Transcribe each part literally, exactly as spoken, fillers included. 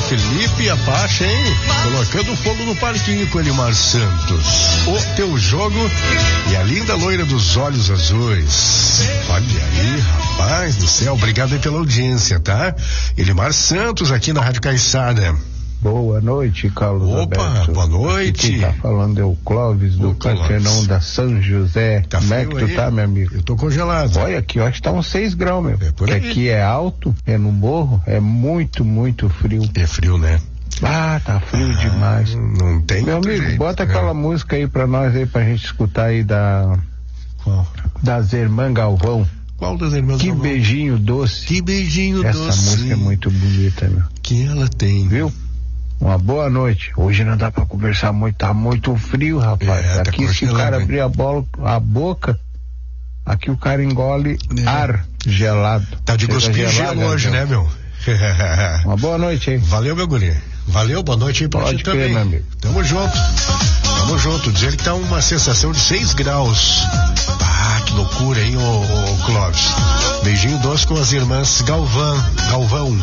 Felipe Apache, hein? Colocando fogo no parquinho com Elimar Santos. O teu jogo e a linda loira dos olhos azuis. Olha aí, rapaz do céu, obrigado aí pela audiência, tá? Elimar Santos aqui na Rádio Caiçara. Boa noite, Carlos Opa, Alberto. boa noite. Quem tá falando é o Clóvis do Partenão da São José. Tá Como é que tu aí? tá, meu amigo? Eu tô congelado. Olha, aqui eu acho que tá uns seis graus, meu. É por aí. Porque aqui é alto, é no morro, é muito, muito frio. É frio, né? Ah, tá frio ah, demais. Não tem. Meu amigo, jeito, bota né? aquela música aí pra nós aí, pra gente escutar aí da... Qual? Das Irmãs Galvão. Qual das Irmãs Que Galvão? beijinho doce. Que beijinho Essa doce. Essa música é muito bonita, meu. Que ela tem. Viu? Uma boa noite. Hoje não dá pra conversar muito, tá muito frio, rapaz. É, tá aqui se o cara hein? abrir a, bola, a boca, aqui o cara engole é. ar gelado. Tá de cuspir gelo hoje, né, meu? Uma boa noite, hein? Valeu, meu guri. Valeu, boa noite aí pra Pode ti crer, também. meu amigo. Tamo junto. Tamo junto. Dizer que tá uma sensação de seis graus. Ah, que loucura, hein, ô, ô Clóvis. Beijinho doce com as irmãs Galvão. Galvão.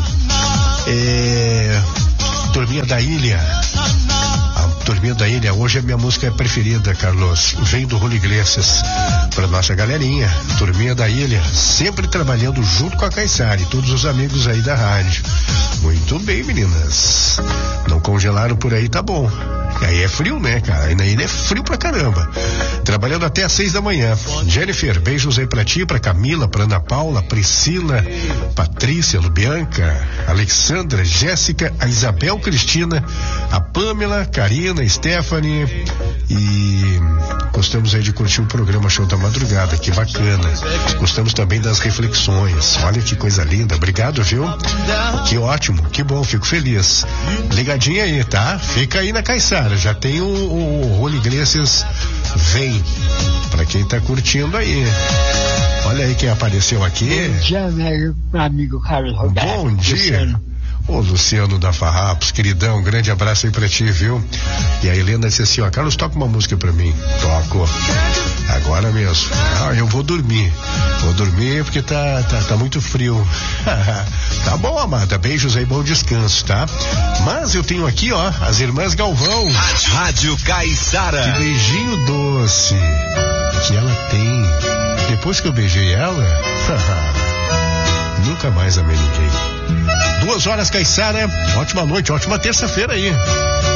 É... Turminha da Ilha. A Turminha da Ilha, hoje a minha música preferida, Carlos. Vem do Julio Iglesias pra nossa galerinha. Turminha da Ilha, sempre trabalhando junto com a Caiçara e todos os amigos aí da rádio. Muito bem, meninas. Não congelaram por aí, tá bom. Aí é frio, né, cara? Aí na ilha é frio pra caramba. Trabalhando até às seis da manhã. Jennifer, beijos aí pra ti, pra Camila, pra Ana Paula, Priscila, Patrícia, Lubianca, Alexandra, Jéssica, a Isabel Cristina, a Pamela, Karina, Stephanie e gostamos aí de curtir o programa Show da Madrugada, que bacana. Gostamos também das reflexões. Olha que coisa linda. Obrigado, viu? Que ótimo, que bom, fico feliz. Ligadinha aí, tá? Fica aí na Caiçara. Já tem o, o, o Julio Iglesias Vem, pra quem tá curtindo aí. Olha aí quem apareceu aqui. Bom dia, meu amigo Carlos Roberto. Bom dia. Luciano. Ô Luciano da Farrapos, queridão, um grande abraço aí pra ti, viu? E a Helena disse assim, ó, Carlos, toca uma música pra mim. Toco. Agora mesmo. Ah, eu vou dormir. Vou dormir porque tá, tá, tá muito frio. Tá bom, amada. Beijos aí, bom descanso, tá? Mas eu tenho aqui, ó, as irmãs Galvão. Rádio, Rádio Caiçara. Que beijinho doce que ela tem. Depois que eu beijei ela, nunca mais amei ninguém. Duas horas, Caiçara. Ótima noite, ótima terça-feira aí.